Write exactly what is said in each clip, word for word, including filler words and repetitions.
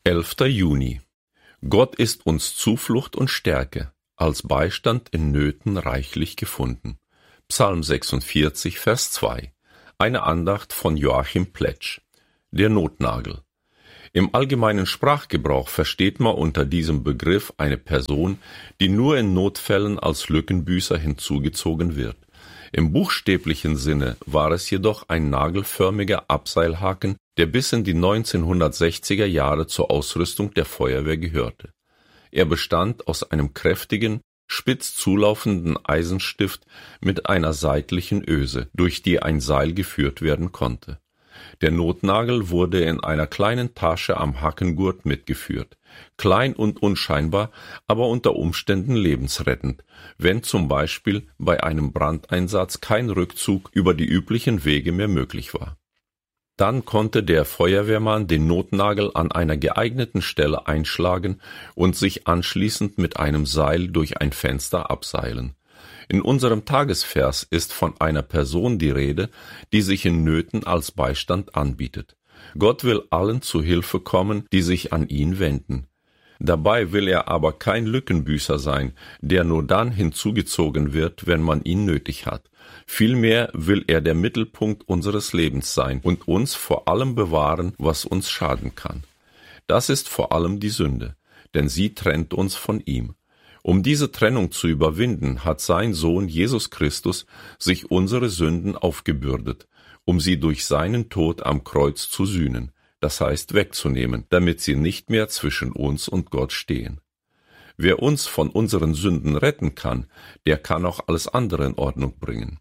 elfter Juni. Gott ist uns Zuflucht und Stärke, als Beistand in Nöten reichlich gefunden. Psalm sechsundvierzig, Vers zwei. Eine Andacht von Joachim Pletsch. Der Notnagel. Im allgemeinen Sprachgebrauch versteht man unter diesem Begriff eine Person, die nur in Notfällen als Lückenbüßer hinzugezogen wird. Im buchstäblichen Sinne war es jedoch ein nagelförmiger Abseilhaken, der bis in die neunzehnhundertsechziger Jahre zur Ausrüstung der Feuerwehr gehörte. Er bestand aus einem kräftigen, spitz zulaufenden Eisenstift mit einer seitlichen Öse, durch die ein Seil geführt werden konnte. Der Notnagel wurde in einer kleinen Tasche am Hackengurt mitgeführt, klein und unscheinbar, aber unter Umständen lebensrettend, wenn zum Beispiel bei einem Brandeinsatz kein Rückzug über die üblichen Wege mehr möglich war. Dann konnte der Feuerwehrmann den Notnagel an einer geeigneten Stelle einschlagen und sich anschließend mit einem Seil durch ein Fenster abseilen. In unserem Tagesvers ist von einer Person die Rede, die sich in Nöten als Beistand anbietet. Gott will allen zu Hilfe kommen, die sich an ihn wenden. Dabei will er aber kein Lückenbüßer sein, der nur dann hinzugezogen wird, wenn man ihn nötig hat. Vielmehr will er der Mittelpunkt unseres Lebens sein und uns vor allem bewahren, was uns schaden kann. Das ist vor allem die Sünde, denn sie trennt uns von ihm. Um diese Trennung zu überwinden, hat sein Sohn Jesus Christus sich unsere Sünden aufgebürdet, um sie durch seinen Tod am Kreuz zu sühnen, das heißt wegzunehmen, damit sie nicht mehr zwischen uns und Gott stehen. Wer uns von unseren Sünden retten kann, der kann auch alles andere in Ordnung bringen.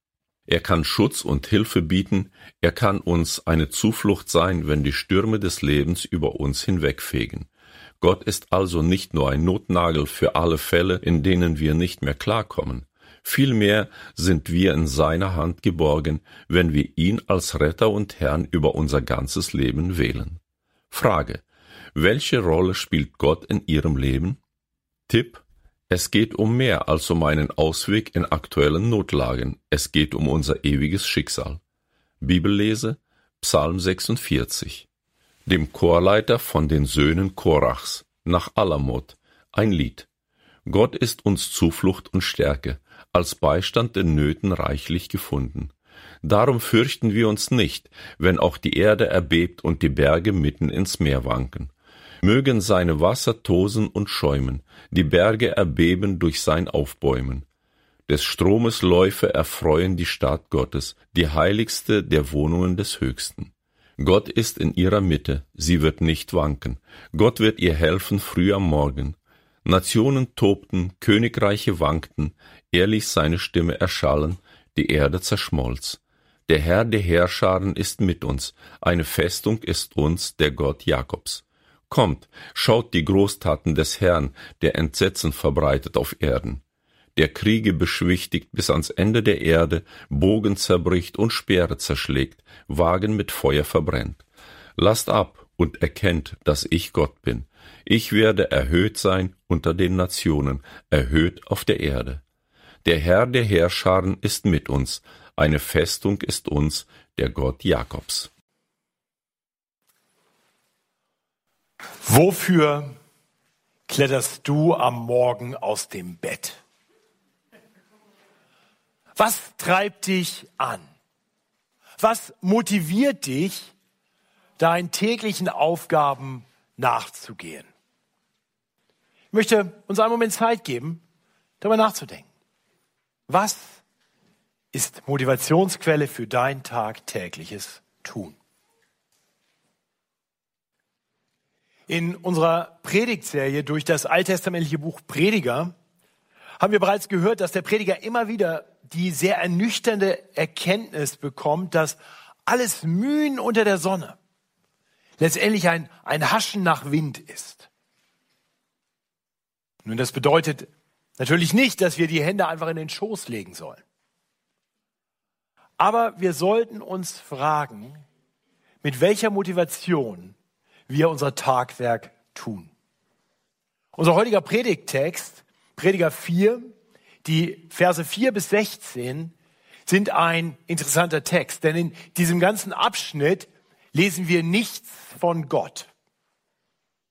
Er kann Schutz und Hilfe bieten, er kann uns eine Zuflucht sein, wenn die Stürme des Lebens über uns hinwegfegen. Gott ist also nicht nur ein Notnagel für alle Fälle, in denen wir nicht mehr klarkommen. Vielmehr sind wir in seiner Hand geborgen, wenn wir ihn als Retter und Herrn über unser ganzes Leben wählen. Frage: Welche Rolle spielt Gott in Ihrem Leben? Tipp: Es geht um mehr als um einen Ausweg in aktuellen Notlagen. Es geht um unser ewiges Schicksal. Bibellese: Psalm sechsundvierzig. Dem Chorleiter von den Söhnen Korachs, nach Alamot, ein Lied. Gott ist uns Zuflucht und Stärke, als Beistand in Nöten reichlich gefunden. Darum fürchten wir uns nicht, wenn auch die Erde erbebt und die Berge mitten ins Meer wanken. Mögen seine Wasser tosen und schäumen, die Berge erbeben durch sein Aufbäumen. Des Stromes Läufe erfreuen die Stadt Gottes, die heiligste der Wohnungen des Höchsten. Gott ist in ihrer Mitte, sie wird nicht wanken. Gott wird ihr helfen früh am Morgen. Nationen tobten, Königreiche wankten, er ließ seine Stimme erschallen, die Erde zerschmolz. Der Herr der Heerscharen ist mit uns, eine Festung ist uns der Gott Jakobs. Kommt, schaut die Großtaten des Herrn, der Entsetzen verbreitet auf Erden. Der Kriege beschwichtigt bis ans Ende der Erde, Bogen zerbricht und Speere zerschlägt, Wagen mit Feuer verbrennt. Lasst ab und erkennt, dass ich Gott bin. Ich werde erhöht sein unter den Nationen, erhöht auf der Erde. Der Herr der Heerscharen ist mit uns, eine Festung ist uns der Gott Jakobs. Wofür kletterst du am Morgen aus dem Bett? Was treibt dich an? Was motiviert dich, deinen täglichen Aufgaben nachzugehen? Ich möchte uns einen Moment Zeit geben, darüber nachzudenken. Was ist Motivationsquelle für dein tagtägliches Tun? In unserer Predigtserie durch das alttestamentliche Buch Prediger haben wir bereits gehört, dass der Prediger immer wieder die sehr ernüchternde Erkenntnis bekommt, dass alles Mühen unter der Sonne letztendlich ein, ein Haschen nach Wind ist. Nun, das bedeutet natürlich nicht, dass wir die Hände einfach in den Schoß legen sollen. Aber wir sollten uns fragen, mit welcher Motivation wir unser Tagwerk tun. Unser heutiger Predigttext, Prediger vier, die Verse vier bis sechzehn, sind ein interessanter Text, denn in diesem ganzen Abschnitt lesen wir nichts von Gott.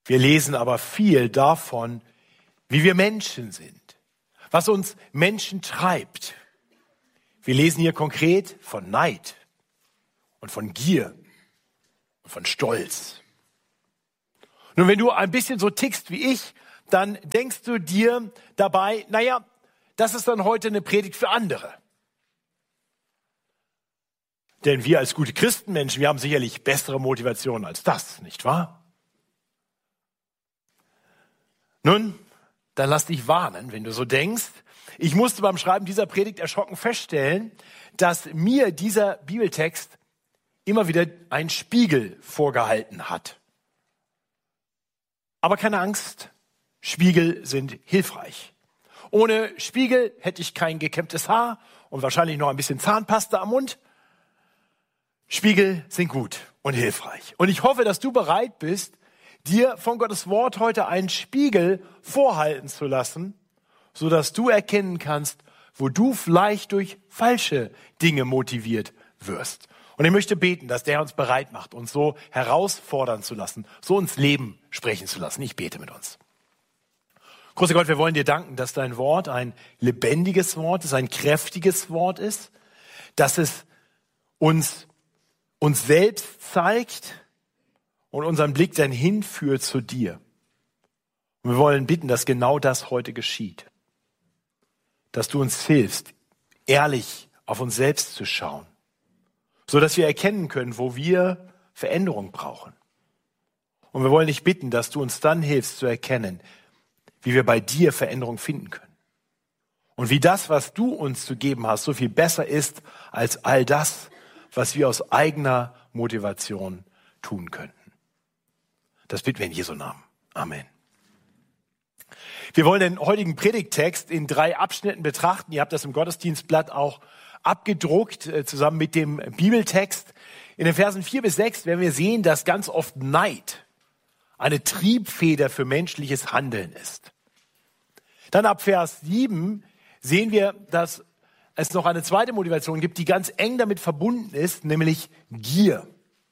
Wir lesen aber viel davon, wie wir Menschen sind, was uns Menschen treibt. Wir lesen hier konkret von Neid und von Gier und von Stolz. Nun, wenn du ein bisschen so tickst wie ich, dann denkst du dir dabei, naja, das ist dann heute eine Predigt für andere. Denn wir als gute Christenmenschen, wir haben sicherlich bessere Motivationen als das, nicht wahr? Nun, dann lass dich warnen, wenn du so denkst. Ich musste beim Schreiben dieser Predigt erschrocken feststellen, dass mir dieser Bibeltext immer wieder einen Spiegel vorgehalten hat. Aber keine Angst, Spiegel sind hilfreich. Ohne Spiegel hätte ich kein gekämmtes Haar und wahrscheinlich noch ein bisschen Zahnpasta am Mund. Spiegel sind gut und hilfreich. Und ich hoffe, dass du bereit bist, dir von Gottes Wort heute einen Spiegel vorhalten zu lassen, sodass du erkennen kannst, wo du vielleicht durch falsche Dinge motiviert wirst. Und ich möchte beten, dass der uns bereit macht, uns so herausfordern zu lassen, so ins Leben sprechen zu lassen. Ich bete mit uns. Großer Gott, wir wollen dir danken, dass dein Wort ein lebendiges Wort ist, ein kräftiges Wort ist, dass es uns, uns selbst zeigt und unseren Blick dann hinführt zu dir. Und wir wollen bitten, dass genau das heute geschieht. Dass du uns hilfst, ehrlich auf uns selbst zu schauen, so dass wir erkennen können, wo wir Veränderung brauchen. Und wir wollen dich bitten, dass du uns dann hilfst zu erkennen, wie wir bei dir Veränderung finden können. Und wie das, was du uns zu geben hast, so viel besser ist als all das, was wir aus eigener Motivation tun könnten. Das bitten wir in Jesu Namen. Amen. Wir wollen den heutigen Predigttext in drei Abschnitten betrachten. Ihr habt das im Gottesdienstblatt auch abgedruckt, zusammen mit dem Bibeltext. In den Versen vier bis sechs werden wir sehen, dass ganz oft Neid eine Triebfeder für menschliches Handeln ist. Dann ab Vers sieben sehen wir, dass es noch eine zweite Motivation gibt, die ganz eng damit verbunden ist, nämlich Gier.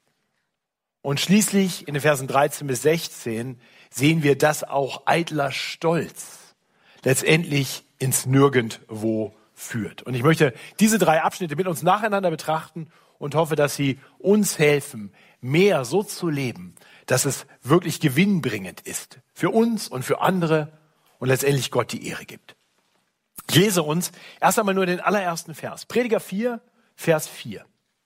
Und schließlich in den Versen dreizehn bis sechzehn sehen wir, dass auch eitler Stolz letztendlich ins Nirgendwo führt. Und ich möchte diese drei Abschnitte mit uns nacheinander betrachten und hoffe, dass sie uns helfen, mehr so zu leben, dass es wirklich gewinnbringend ist für uns und für andere und letztendlich Gott die Ehre gibt. Ich lese uns erst einmal nur den allerersten Vers. Prediger vier, Vers vier.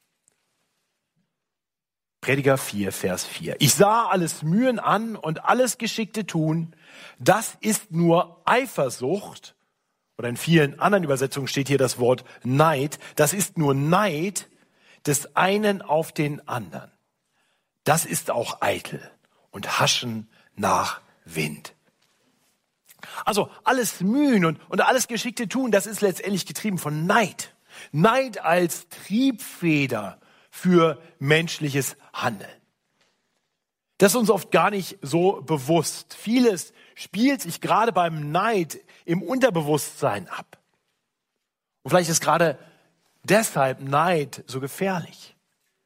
Prediger vier, Vers vier. Ich sah alles Mühen an und alles geschickte Tun. Das ist nur Eifersucht. Oder in vielen anderen Übersetzungen steht hier das Wort Neid. Das ist nur Neid des einen auf den anderen. Das ist auch eitel und Haschen nach Wind. Also alles Mühen und, und alles geschickte Tun, das ist letztendlich getrieben von Neid. Neid als Triebfeder für menschliches Handeln. Das ist uns oft gar nicht so bewusst. Vieles spielt sich gerade beim Neid im Unterbewusstsein ab. Und vielleicht ist gerade deshalb Neid so gefährlich.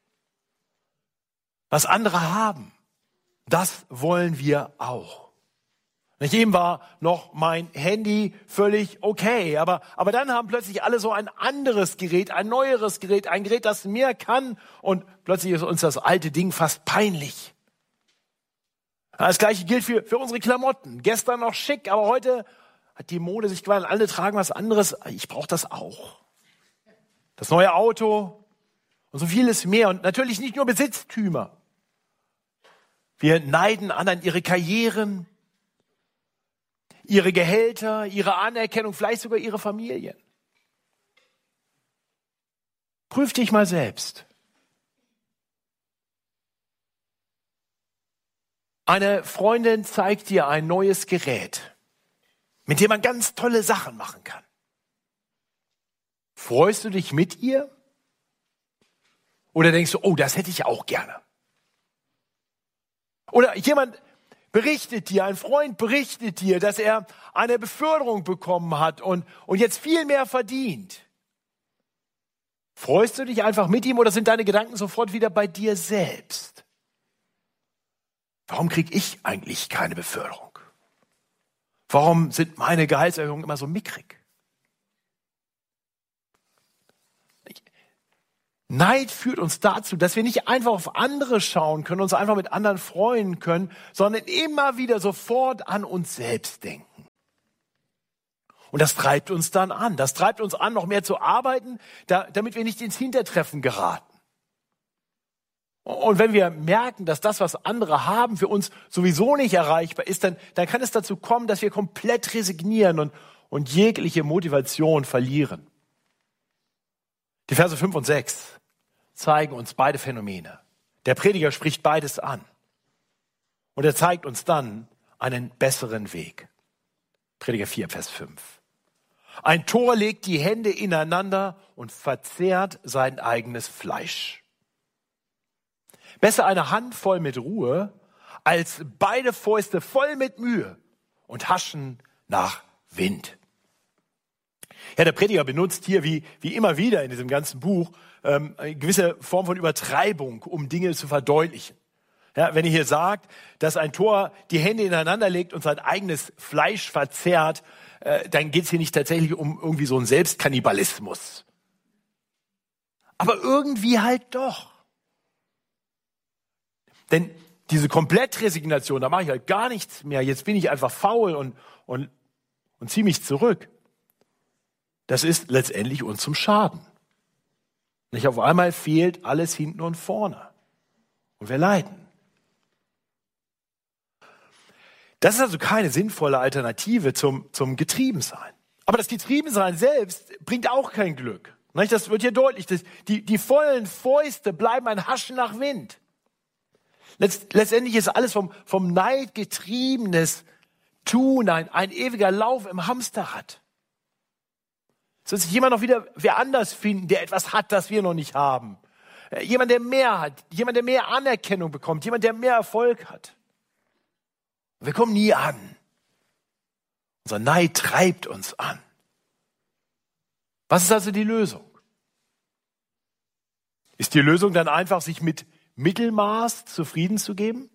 Was andere haben, das wollen wir auch. Nicht eben war noch mein Handy völlig okay, aber, aber dann haben plötzlich alle so ein anderes Gerät, ein neueres Gerät, ein Gerät, das mehr kann und plötzlich ist uns das alte Ding fast peinlich. Das Gleiche gilt für, für unsere Klamotten. Gestern noch schick, aber heute hat die Mode sich gewandelt. Alle tragen was anderes. Ich brauche das auch. Das neue Auto und so vieles mehr. Und natürlich nicht nur Besitztümer. Wir neiden an an ihre Karrieren, ihre Gehälter, ihre Anerkennung, vielleicht sogar ihre Familien. Prüf dich mal selbst. Eine Freundin zeigt dir ein neues Gerät, mit dem man ganz tolle Sachen machen kann. Freust du dich mit ihr? Oder denkst du, oh, das hätte ich auch gerne? Oder jemand berichtet dir, ein Freund berichtet dir, dass er eine Beförderung bekommen hat und, und jetzt viel mehr verdient. Freust du dich einfach mit ihm oder sind deine Gedanken sofort wieder bei dir selbst? Warum kriege ich eigentlich keine Beförderung? Warum sind meine Gehaltserhöhungen immer so mickrig? Neid führt uns dazu, dass wir nicht einfach auf andere schauen können, uns einfach mit anderen freuen können, sondern immer wieder sofort an uns selbst denken. Und das treibt uns dann an. Das treibt uns an, noch mehr zu arbeiten, da, damit wir nicht ins Hintertreffen geraten. Und wenn wir merken, dass das, was andere haben, für uns sowieso nicht erreichbar ist, dann, dann kann es dazu kommen, dass wir komplett resignieren und, und jegliche Motivation verlieren. Die Verse fünf und sechs zeigen uns beide Phänomene. Der Prediger spricht beides an. Und er zeigt uns dann einen besseren Weg. Prediger vier, Vers fünf. Ein Tor legt die Hände ineinander und verzehrt sein eigenes Fleisch. Besser eine Hand voll mit Ruhe, als beide Fäuste voll mit Mühe und haschen nach Wind. Ja, der Prediger benutzt hier, wie, wie immer wieder in diesem ganzen Buch, ähm, eine gewisse Form von Übertreibung, um Dinge zu verdeutlichen. Ja, wenn er hier sagt, dass ein Tor die Hände ineinander legt und sein eigenes Fleisch verzehrt, äh, dann geht es hier nicht tatsächlich um irgendwie so einen Selbstkannibalismus. Aber irgendwie halt doch. Denn diese Komplettresignation, da mache ich halt gar nichts mehr, jetzt bin ich einfach faul und, und, und ziehe mich zurück. Das ist letztendlich uns zum Schaden. Nicht auf einmal fehlt alles hinten und vorne. Und wir leiden. Das ist also keine sinnvolle Alternative zum, zum Getriebensein. Aber das Getriebensein selbst bringt auch kein Glück. Das wird hier deutlich. Die, die vollen Fäuste bleiben ein Haschen nach Wind. Letzt, letztendlich ist alles vom, vom Neid getriebenes Tun, ein, ein ewiger Lauf im Hamsterrad. Es wird sich jemand noch wieder wer anders finden, der etwas hat, das wir noch nicht haben. Jemand, der mehr hat, jemand, der mehr Anerkennung bekommt, jemand, der mehr Erfolg hat. Wir kommen nie an. Unser Neid treibt uns an. Was ist also die Lösung? Ist die Lösung dann einfach, sich mit Mittelmaß zufrieden zu geben?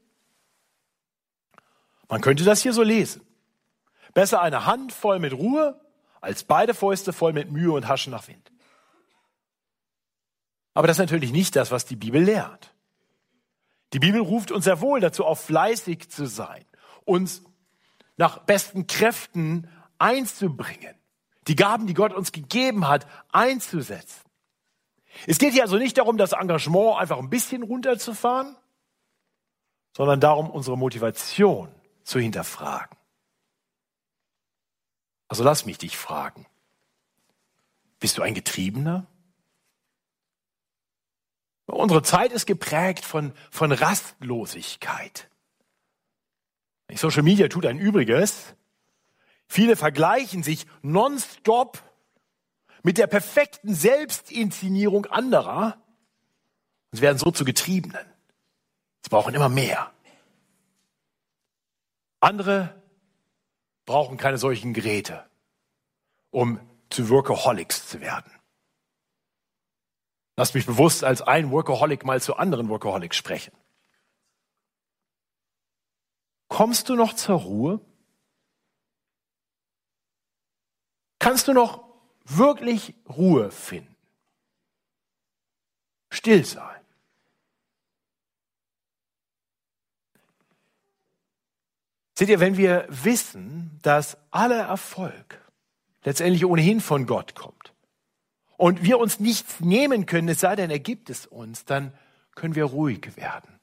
Man könnte das hier so lesen. Besser eine Hand voll mit Ruhe, als beide Fäuste voll mit Mühe und Haschen nach Wind. Aber das ist natürlich nicht das, was die Bibel lehrt. Die Bibel ruft uns sehr wohl dazu auf, fleißig zu sein, uns nach besten Kräften einzubringen, die Gaben, die Gott uns gegeben hat, einzusetzen. Es geht hier also nicht darum, das Engagement einfach ein bisschen runterzufahren, sondern darum, unsere Motivation zu hinterfragen. Also lass mich dich fragen. Bist du ein Getriebener? Unsere Zeit ist geprägt von, von Rastlosigkeit. Social Media tut ein Übriges. Viele vergleichen sich nonstop mit der perfekten Selbstinszenierung anderer und sie werden so zu Getriebenen. Sie brauchen immer mehr. Andere brauchen keine solchen Geräte, um zu Workaholics zu werden. Lass mich bewusst als ein Workaholic mal zu anderen Workaholics sprechen. Kommst du noch zur Ruhe? Kannst du noch wirklich Ruhe finden? Still sein. Seht ihr, wenn wir wissen, dass aller Erfolg letztendlich ohnehin von Gott kommt und wir uns nichts nehmen können, es sei denn, er gibt es uns, dann können wir ruhig werden.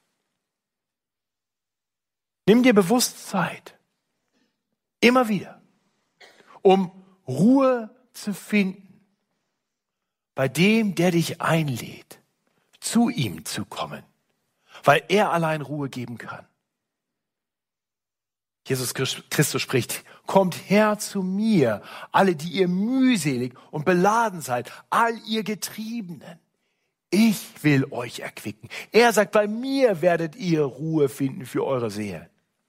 Nimm dir bewusst Zeit, immer wieder, um Ruhe zu finden, bei dem, der dich einlädt, zu ihm zu kommen, weil er allein Ruhe geben kann. Jesus Christus spricht, kommt her zu mir, alle, die ihr mühselig und beladen seid, all ihr Getriebenen. Ich will euch erquicken. Er sagt, bei mir werdet ihr Ruhe finden für eure Seelen.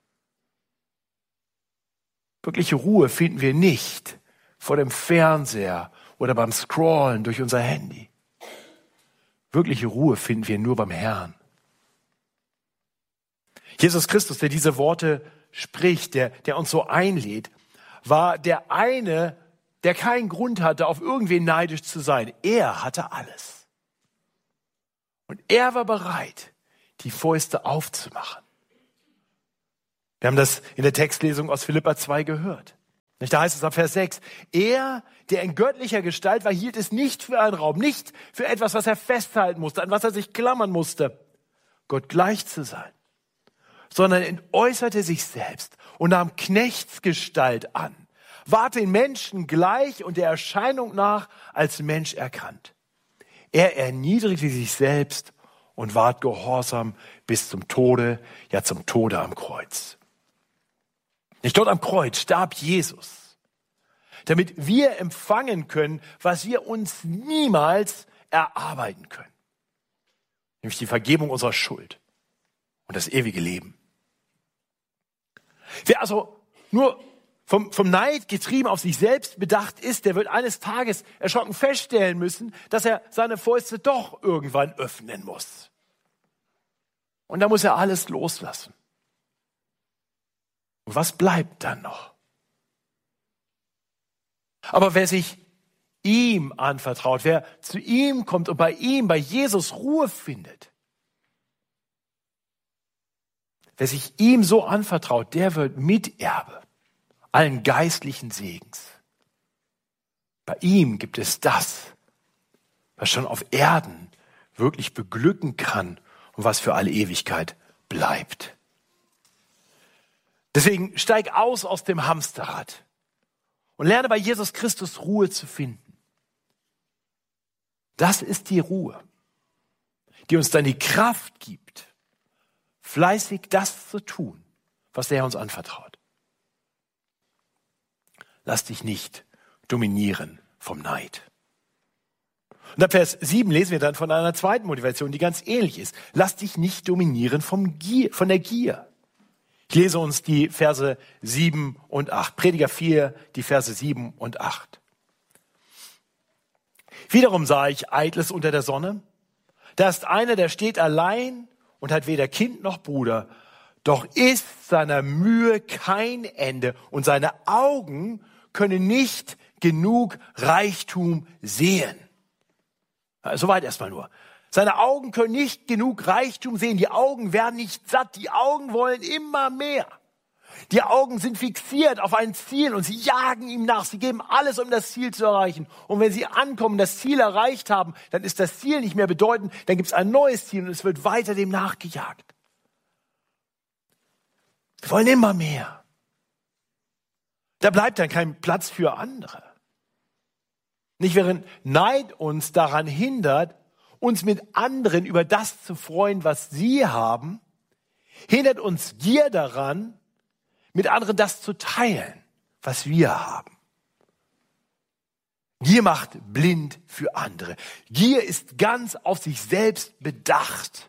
Wirkliche Ruhe finden wir nicht vor dem Fernseher oder beim Scrollen durch unser Handy. Wirkliche Ruhe finden wir nur beim Herrn. Jesus Christus, der diese Worte spricht, der, der uns so einlädt, war der eine, der keinen Grund hatte, auf irgendwen neidisch zu sein. Er hatte alles. Und er war bereit, die Fäuste aufzumachen. Wir haben das in der Textlesung aus Philipper zwei gehört. Da heißt es ab Vers sechs, er, der in göttlicher Gestalt war, hielt es nicht für einen Raub, nicht für etwas, was er festhalten musste, an was er sich klammern musste, Gott gleich zu sein, sondern entäußerte sich selbst und nahm Knechtsgestalt an, ward den Menschen gleich und der Erscheinung nach als Mensch erkannt. Er erniedrigte sich selbst und ward gehorsam bis zum Tode, ja zum Tode am Kreuz. Nicht dort am Kreuz starb Jesus, damit wir empfangen können, was wir uns niemals erarbeiten können. Nämlich die Vergebung unserer Schuld und das ewige Leben. Wer also nur vom, vom Neid getrieben auf sich selbst bedacht ist, der wird eines Tages erschrocken feststellen müssen, dass er seine Fäuste doch irgendwann öffnen muss. Und da muss er alles loslassen. Und was bleibt dann noch? Aber wer sich ihm anvertraut, wer zu ihm kommt und bei ihm, bei Jesus Ruhe findet, wer sich ihm so anvertraut, der wird Miterbe allen geistlichen Segens. Bei ihm gibt es das, was schon auf Erden wirklich beglücken kann und was für alle Ewigkeit bleibt. Deswegen steig aus aus dem Hamsterrad und lerne bei Jesus Christus Ruhe zu finden. Das ist die Ruhe, die uns dann die Kraft gibt, fleißig das zu tun, was der uns anvertraut. Lass dich nicht dominieren vom Neid. Und ab Vers sieben lesen wir dann von einer zweiten Motivation, die ganz ähnlich ist. Lass dich nicht dominieren vom Gier, von der Gier. Ich lese uns die Verse sieben und acht. Prediger vier, die Verse sieben und acht. Wiederum sah ich Eitles unter der Sonne. Da ist einer, der steht allein und hat weder Kind noch Bruder. Doch ist seiner Mühe kein Ende und seine Augen können nicht genug Reichtum sehen. Soweit erstmal nur. Seine Augen können nicht genug Reichtum sehen. Die Augen werden nicht satt. Die Augen wollen immer mehr. Die Augen sind fixiert auf ein Ziel und sie jagen ihm nach. Sie geben alles, um das Ziel zu erreichen. Und wenn sie ankommen, das Ziel erreicht haben, dann ist das Ziel nicht mehr bedeutend. Dann gibt es ein neues Ziel und es wird weiter dem nachgejagt. Wir wollen immer mehr. Da bleibt dann kein Platz für andere. Nicht während Neid uns daran hindert, uns mit anderen über das zu freuen, was sie haben, hindert uns Gier daran, mit anderen das zu teilen, was wir haben. Gier macht blind für andere. Gier ist ganz auf sich selbst bedacht.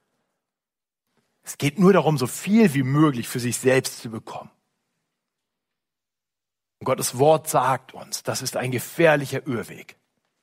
Es geht nur darum, so viel wie möglich für sich selbst zu bekommen. Und Gottes Wort sagt uns, das ist ein gefährlicher Irrweg.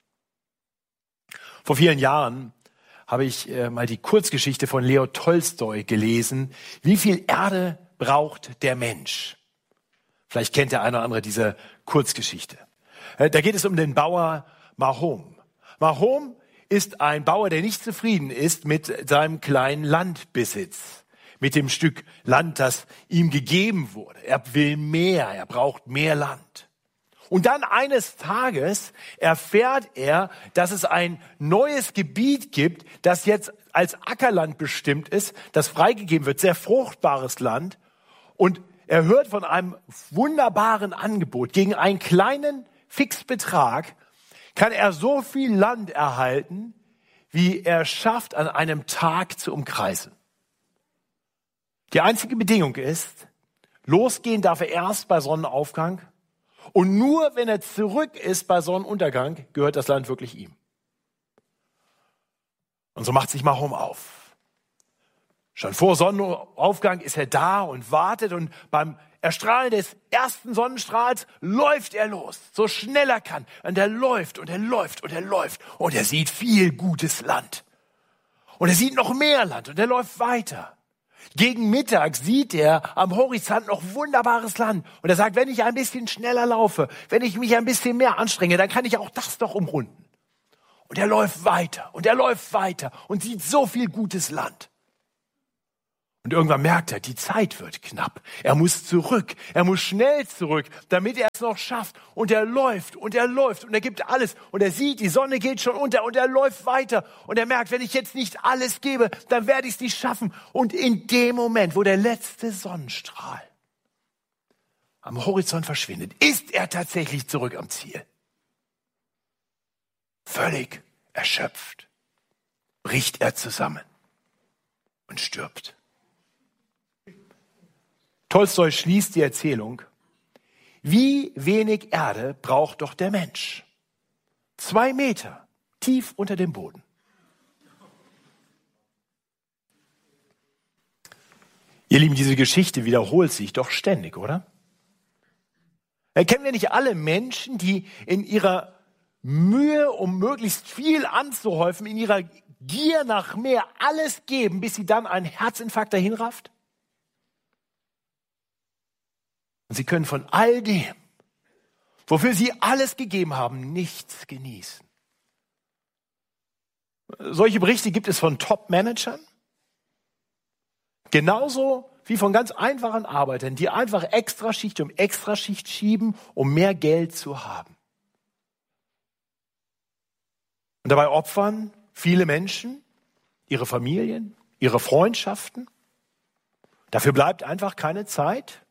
Vor vielen Jahren habe ich äh, mal die Kurzgeschichte von Leo Tolstoi gelesen. Wie viel Erde braucht der Mensch? Vielleicht kennt der eine oder andere diese Kurzgeschichte. Äh, da geht es um den Bauer Mahom. Mahom ist ein Bauer, der nicht zufrieden ist mit seinem kleinen Landbesitz, mit dem Stück Land, das ihm gegeben wurde. Er will mehr, er braucht mehr Land. Und dann eines Tages erfährt er, dass es ein neues Gebiet gibt, das jetzt als Ackerland bestimmt ist, das freigegeben wird, sehr fruchtbares Land. Und er hört von einem wunderbaren Angebot. Gegen einen kleinen Fixbetrag kann er so viel Land erhalten, wie er schafft, an einem Tag zu umkreisen. Die einzige Bedingung ist, losgehen darf er erst bei Sonnenaufgang. Und nur wenn er zurück ist bei Sonnenuntergang, gehört das Land wirklich ihm. Und so macht sich Mahom auf. Schon vor Sonnenaufgang ist er da und wartet und beim Erstrahlen des ersten Sonnenstrahls läuft er los, so schnell er kann. Und er läuft und er läuft und er läuft und er sieht viel gutes Land. Und er sieht noch mehr Land und er läuft weiter. Gegen Mittag sieht er am Horizont noch wunderbares Land. Und er sagt, wenn ich ein bisschen schneller laufe, wenn ich mich ein bisschen mehr anstrenge, dann kann ich auch das doch umrunden. Und er läuft weiter und er läuft weiter und sieht so viel gutes Land. Und irgendwann merkt er, die Zeit wird knapp. Er muss zurück, er muss schnell zurück, damit er es noch schafft. Und er läuft und er läuft und er gibt alles. Und er sieht, die Sonne geht schon unter und er läuft weiter. Und er merkt, wenn ich jetzt nicht alles gebe, dann werde ich es nicht schaffen. Und in dem Moment, wo der letzte Sonnenstrahl am Horizont verschwindet, ist er tatsächlich zurück am Ziel. Völlig erschöpft bricht er zusammen und stirbt. Tolstoi schließt die Erzählung: Wie wenig Erde braucht doch der Mensch? Zwei Meter tief unter dem Boden. Ihr Lieben, diese Geschichte wiederholt sich doch ständig, oder? Erkennen wir nicht alle Menschen, die in ihrer Mühe, um möglichst viel anzuhäufen, in ihrer Gier nach mehr alles geben, bis sie dann einen Herzinfarkt dahinrafft? Und sie können von all dem, wofür sie alles gegeben haben, nichts genießen. Solche Berichte gibt es von Top-Managern, genauso wie von ganz einfachen Arbeitern, die einfach Extraschicht um Extraschicht schieben, um mehr Geld zu haben. Und dabei opfern viele Menschen ihre Familien, ihre Freundschaften. Dafür bleibt einfach keine Zeit.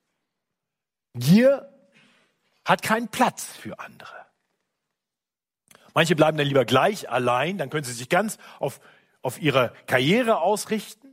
Gier hat keinen Platz für andere. Manche bleiben dann lieber gleich allein, dann können sie sich ganz auf, auf ihre Karriere ausrichten.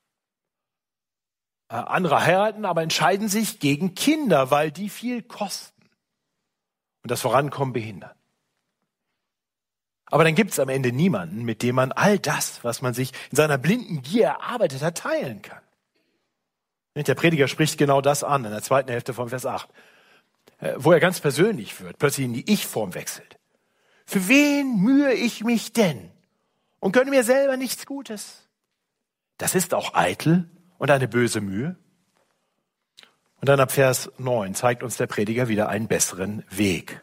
Äh, andere heiraten, aber entscheiden sich gegen Kinder, weil die viel kosten und das Vorankommen behindern. Aber dann gibt es am Ende niemanden, mit dem man all das, was man sich in seiner blinden Gier erarbeitet hat, teilen kann. Der Prediger spricht genau das an in der zweiten Hälfte von Vers acht, wo er ganz persönlich wird, plötzlich in die Ich-Form wechselt. Für wen mühe ich mich denn und gönne mir selber nichts Gutes? Das ist auch eitel und eine böse Mühe. Und dann ab Vers neun zeigt uns der Prediger wieder einen besseren Weg.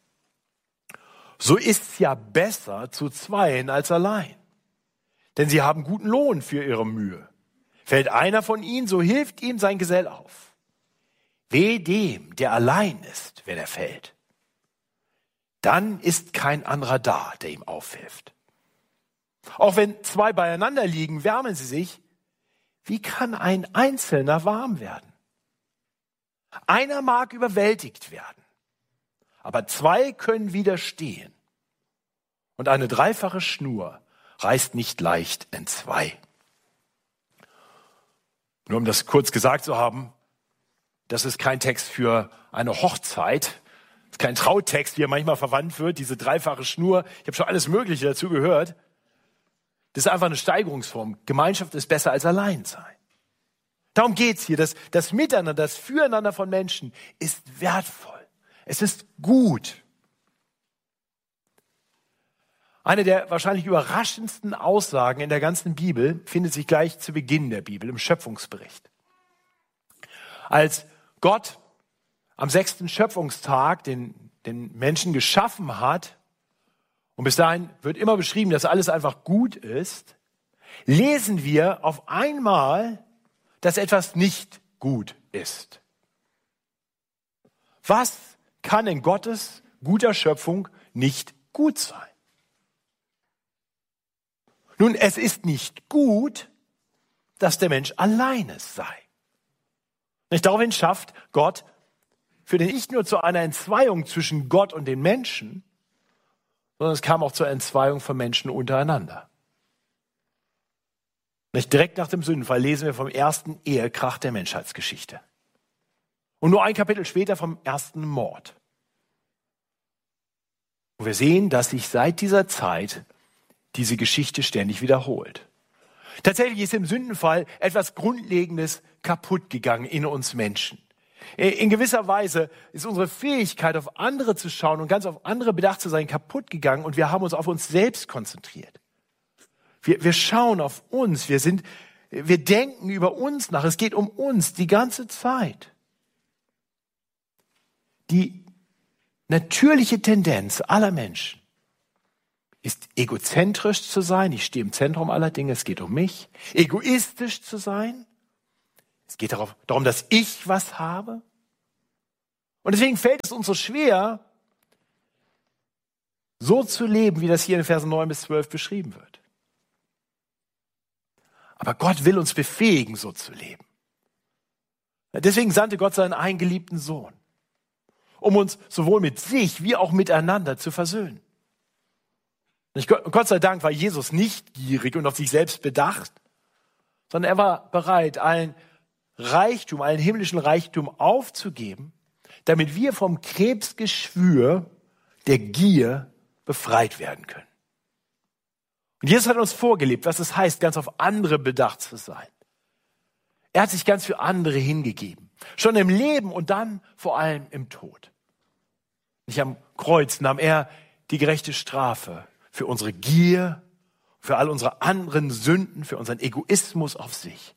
So ist's ja besser zu zweien als allein, denn sie haben guten Lohn für ihre Mühe. Fällt einer von ihnen, so hilft ihm sein Gesell auf. Weh dem, der allein ist, wenn er fällt. Dann ist kein anderer da, der ihm aufhilft. Auch wenn zwei beieinander liegen, wärmen sie sich. Wie kann ein Einzelner warm werden? Einer mag überwältigt werden, aber zwei können widerstehen. Und eine dreifache Schnur reißt nicht leicht entzwei. Nur um das kurz gesagt zu haben, das ist kein Text für eine Hochzeit, das ist kein Trautext, wie er manchmal verwandt wird, diese dreifache Schnur. Ich habe schon alles Mögliche dazu gehört. Das ist einfach eine Steigerungsform. Gemeinschaft ist besser als Alleinsein. Darum geht's hier. Das, das Miteinander, das Füreinander von Menschen ist wertvoll. Es ist gut. Eine der wahrscheinlich überraschendsten Aussagen in der ganzen Bibel findet sich gleich zu Beginn der Bibel, im Schöpfungsbericht. Als Gott am sechsten Schöpfungstag den, den Menschen geschaffen hat, und bis dahin wird immer beschrieben, dass alles einfach gut ist, lesen wir auf einmal, dass etwas nicht gut ist. Was kann in Gottes guter Schöpfung nicht gut sein? Nun, es ist nicht gut, dass der Mensch alleine sei. Nicht daraufhin schafft Gott, führt nicht nur zu einer Entzweiung zwischen Gott und den Menschen, sondern es kam auch zur Entzweiung von Menschen untereinander. Nicht direkt nach dem Sündenfall lesen wir vom ersten Ehekrach der Menschheitsgeschichte. Und nur ein Kapitel später vom ersten Mord. Und wir sehen, dass sich seit dieser Zeit diese Geschichte ständig wiederholt. Tatsächlich ist im Sündenfall etwas Grundlegendes kaputt gegangen in uns Menschen. In gewisser Weise ist unsere Fähigkeit, auf andere zu schauen und ganz auf andere bedacht zu sein, kaputt gegangen und wir haben uns auf uns selbst konzentriert. Wir, wir schauen auf uns, wir sind wir denken über uns nach. Es geht um uns die ganze Zeit. Die natürliche Tendenz aller Menschen ist, egozentrisch zu sein. Ich stehe im Zentrum aller Dinge. Es geht um mich. Egoistisch zu sein. Es geht darauf, darum, dass ich was habe. Und deswegen fällt es uns so schwer, so zu leben, wie das hier in Versen neun bis zwölf beschrieben wird. Aber Gott will uns befähigen, so zu leben. Deswegen sandte Gott seinen eingeliebten Sohn, um uns sowohl mit sich wie auch miteinander zu versöhnen. Gott sei Dank war Jesus nicht gierig und auf sich selbst bedacht, sondern er war bereit, allen Reichtum, allen himmlischen Reichtum aufzugeben, damit wir vom Krebsgeschwür der Gier befreit werden können. Und Jesus hat uns vorgelebt, was es heißt, ganz auf andere bedacht zu sein. Er hat sich ganz für andere hingegeben. Schon im Leben und dann vor allem im Tod. Nicht am Kreuz nahm er die gerechte Strafe für unsere Gier, für all unsere anderen Sünden, für unseren Egoismus auf sich.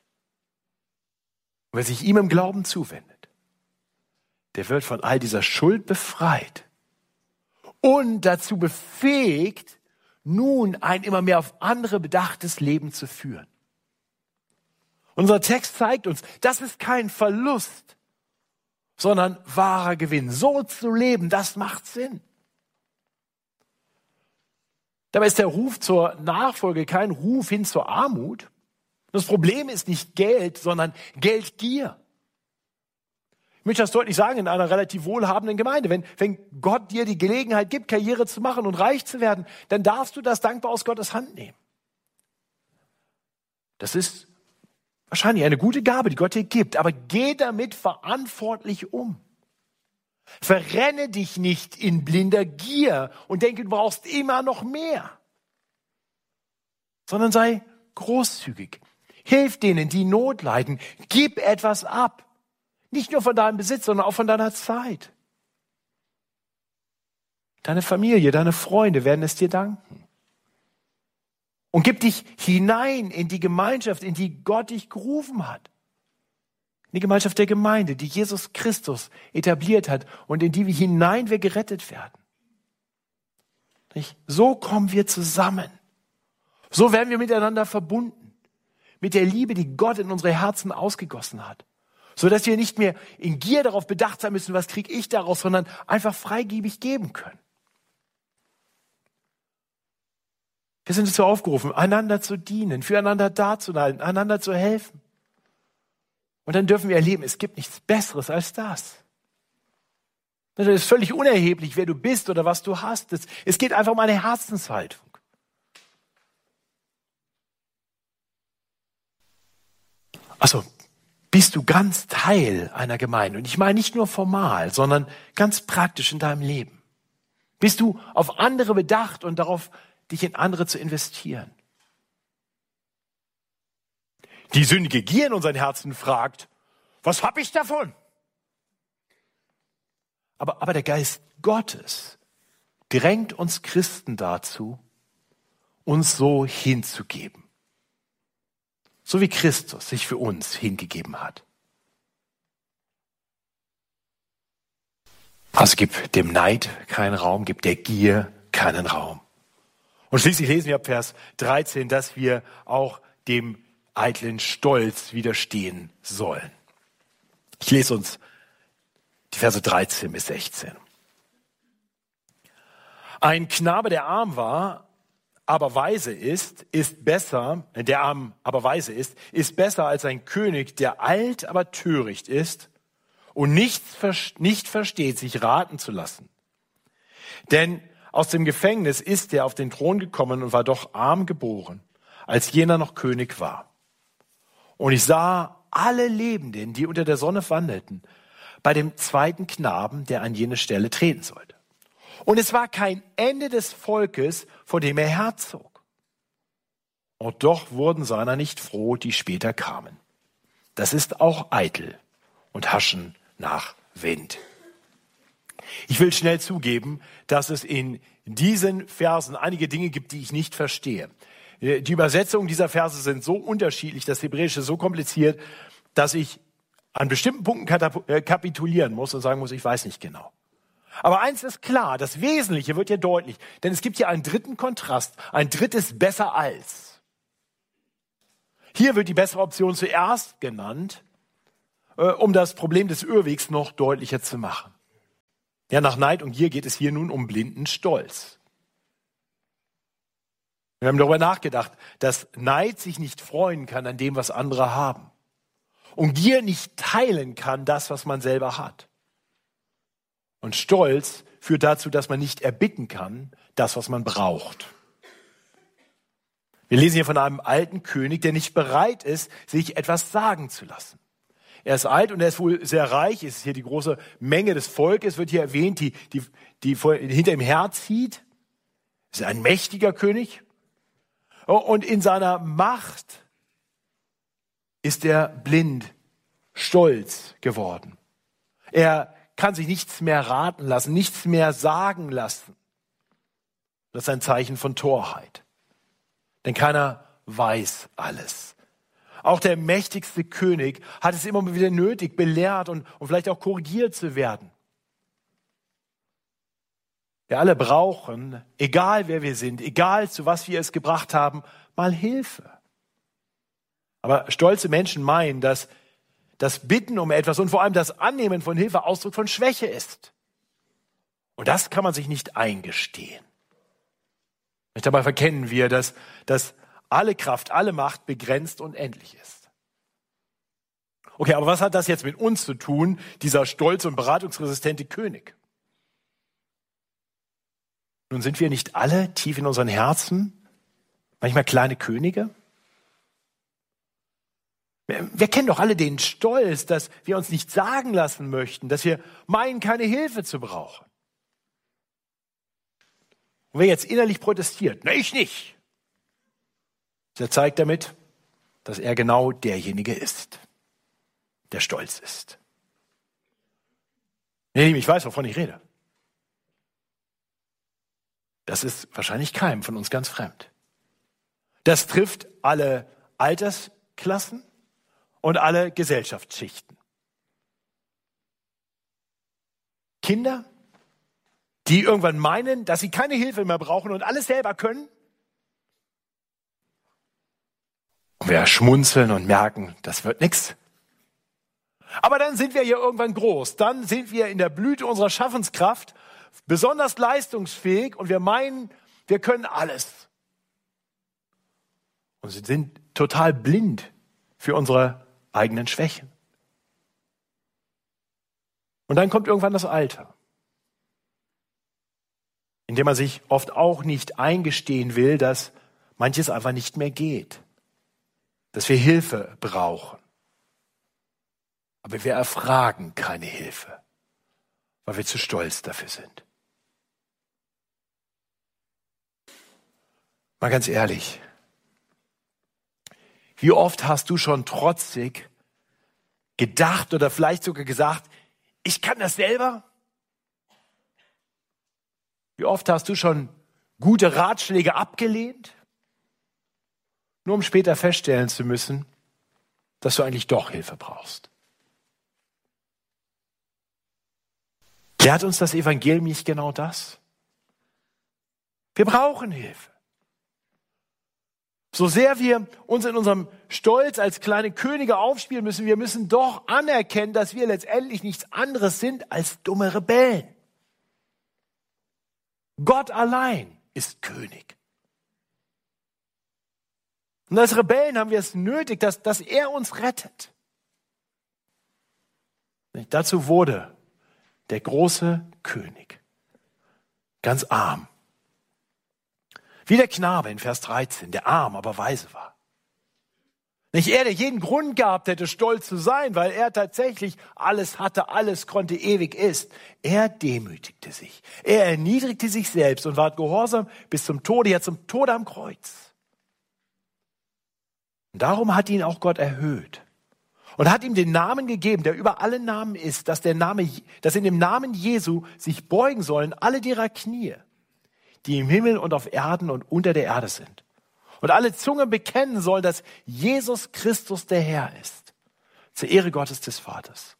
Und wer sich ihm im Glauben zuwendet, der wird von all dieser Schuld befreit und dazu befähigt, nun ein immer mehr auf andere bedachtes Leben zu führen. Unser Text zeigt uns, das ist kein Verlust, sondern wahrer Gewinn. So zu leben, das macht Sinn. Dabei ist der Ruf zur Nachfolge kein Ruf hin zur Armut. Das Problem ist nicht Geld, sondern Geldgier. Ich möchte das deutlich sagen in einer relativ wohlhabenden Gemeinde. Wenn, wenn Gott dir die Gelegenheit gibt, Karriere zu machen und reich zu werden, dann darfst du das dankbar aus Gottes Hand nehmen. Das ist wahrscheinlich eine gute Gabe, die Gott dir gibt, aber geh damit verantwortlich um. Verrenne dich nicht in blinder Gier und denke, du brauchst immer noch mehr, sondern sei großzügig. Hilf denen, die Not leiden. Gib etwas ab. Nicht nur von deinem Besitz, sondern auch von deiner Zeit. Deine Familie, deine Freunde werden es dir danken. Und gib dich hinein in die Gemeinschaft, in die Gott dich gerufen hat. In die Gemeinschaft der Gemeinde, die Jesus Christus etabliert hat und in die wir hinein wir gerettet werden. Nicht? So kommen wir zusammen. So werden wir miteinander verbunden. Mit der Liebe, die Gott in unsere Herzen ausgegossen hat. Sodass wir nicht mehr in Gier darauf bedacht sein müssen, was kriege ich daraus, sondern einfach freigebig geben können. Wir sind dazu aufgerufen, einander zu dienen, füreinander da zu sein, einander zu helfen. Und dann dürfen wir erleben, es gibt nichts Besseres als das. Das ist völlig unerheblich, wer du bist oder was du hast. Es geht einfach um eine Herzenshaltung. Also, bist du ganz Teil einer Gemeinde? Und ich meine nicht nur formal, sondern ganz praktisch in deinem Leben. Bist du auf andere bedacht und darauf, dich in andere zu investieren? Die sündige Gier in unseren Herzen fragt, was habe ich davon? Aber, aber der Geist Gottes drängt uns Christen dazu, uns so hinzugeben. So wie Christus sich für uns hingegeben hat. Also gib dem Neid keinen Raum, gib der Gier keinen Raum. Und schließlich lesen wir ab Vers dreizehn, dass wir auch dem eitlen Stolz widerstehen sollen. Ich lese uns die Verse dreizehn bis sechzehn. Ein Knabe, der arm war, aber weise ist, ist besser, der arm, aber weise ist, ist besser als ein König, der alt, aber töricht ist und nichts, nicht versteht, sich raten zu lassen. Denn aus dem Gefängnis ist er auf den Thron gekommen und war doch arm geboren, als jener noch König war. Und ich sah alle Lebenden, die unter der Sonne wandelten, bei dem zweiten Knaben, der an jene Stelle treten sollte. Und es war kein Ende des Volkes, vor dem er herzog. Und doch wurden seiner nicht froh, die später kamen. Das ist auch eitel und haschen nach Wind. Ich will schnell zugeben, dass es in diesen Versen einige Dinge gibt, die ich nicht verstehe. Die Übersetzungen dieser Verse sind so unterschiedlich, das Hebräische so kompliziert, dass ich an bestimmten Punkten kapitulieren muss und sagen muss, ich weiß nicht genau. Aber eins ist klar, das Wesentliche wird hier deutlich, denn es gibt hier einen dritten Kontrast, ein drittes besser als. Hier wird die bessere Option zuerst genannt, um das Problem des Irrwegs noch deutlicher zu machen. Ja, nach Neid und Gier geht es hier nun um blinden Stolz. Wir haben darüber nachgedacht, dass Neid sich nicht freuen kann an dem, was andere haben. Und Gier nicht teilen kann, das, was man selber hat. Und Stolz führt dazu, dass man nicht erbitten kann, das, was man braucht. Wir lesen hier von einem alten König, der nicht bereit ist, sich etwas sagen zu lassen. Er ist alt und er ist wohl sehr reich. Es ist hier die große Menge des Volkes, wird hier erwähnt, die, die, die hinter ihm herzieht. Es ist ein mächtiger König. Und in seiner Macht ist er blind, stolz geworden. Er kann sich nichts mehr raten lassen, nichts mehr sagen lassen. Das ist ein Zeichen von Torheit. Denn keiner weiß alles. Auch der mächtigste König hat es immer wieder nötig, belehrt und, und vielleicht auch korrigiert zu werden. Wir alle brauchen, egal wer wir sind, egal zu was wir es gebracht haben, mal Hilfe. Aber stolze Menschen meinen, dass das Bitten um etwas und vor allem das Annehmen von Hilfe Ausdruck von Schwäche ist. Und das kann man sich nicht eingestehen. Dabei verkennen wir, dass, dass alle Kraft, alle Macht begrenzt und endlich ist. Okay, aber was hat das jetzt mit uns zu tun, dieser stolze und beratungsresistente König? Nun sind wir nicht alle tief in unseren Herzen manchmal kleine Könige? Wir, wir kennen doch alle den Stolz, dass wir uns nicht sagen lassen möchten, dass wir meinen, keine Hilfe zu brauchen. Und wer jetzt innerlich protestiert, na ich nicht, der zeigt damit, dass er genau derjenige ist, der stolz ist. Nee, ich weiß, wovon ich rede. Das ist wahrscheinlich keinem von uns ganz fremd. Das trifft alle Altersklassen und alle Gesellschaftsschichten. Kinder, die irgendwann meinen, dass sie keine Hilfe mehr brauchen und alles selber können. Und wir schmunzeln und merken, das wird nichts. Aber dann sind wir hier irgendwann groß. Dann sind wir in der Blüte unserer Schaffenskraft besonders leistungsfähig und wir meinen, wir können alles. Und sie sind total blind für unsere eigenen Schwächen. Und dann kommt irgendwann das Alter, in dem man sich oft auch nicht eingestehen will, dass manches einfach nicht mehr geht, dass wir Hilfe brauchen. Aber wir erfragen keine Hilfe, weil wir zu stolz dafür sind. Mal ganz ehrlich, wie oft hast du schon trotzig gedacht oder vielleicht sogar gesagt, ich kann das selber? Wie oft hast du schon gute Ratschläge abgelehnt, nur um später feststellen zu müssen, dass du eigentlich doch Hilfe brauchst? Lehrt uns das Evangelium nicht genau das? Wir brauchen Hilfe. So sehr wir uns in unserem Stolz als kleine Könige aufspielen müssen, wir müssen doch anerkennen, dass wir letztendlich nichts anderes sind als dumme Rebellen. Gott allein ist König. Und als Rebellen haben wir es nötig, dass, dass er uns rettet. Dazu wurde der große König ganz arm. Wie der Knabe in Vers dreizehn, der arm, aber weise war. Nicht er, der jeden Grund gehabt hätte, stolz zu sein, weil er tatsächlich alles hatte, alles konnte, ewig ist. Er demütigte sich. Er erniedrigte sich selbst und ward gehorsam bis zum Tode, ja zum Tode am Kreuz. Und darum hat ihn auch Gott erhöht und hat ihm den Namen gegeben, der über alle Namen ist, dass der Name, dass in dem Namen Jesu sich beugen sollen alle derer Knie, die im Himmel und auf Erden und unter der Erde sind. Und alle Zunge bekennen soll, dass Jesus Christus der Herr ist. Zur Ehre Gottes des Vaters.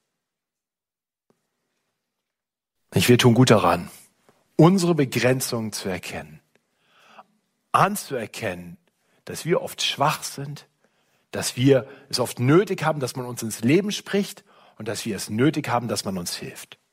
Wir tun gut daran, unsere Begrenzungen zu erkennen. Anzuerkennen, dass wir oft schwach sind, dass wir es oft nötig haben, dass man uns ins Leben spricht und dass wir es nötig haben, dass man uns hilft.